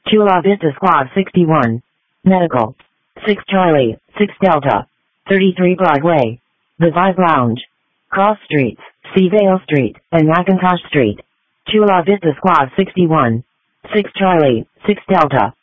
Chula Vista Squad 61. Medical. 6 Charlie, 6 Delta. 33 Broadway. The Vibe Lounge. Cross Streets, Seavale Street, and Macintosh Street. Chula Vista Squad 61. 6 Charlie, 6 Delta.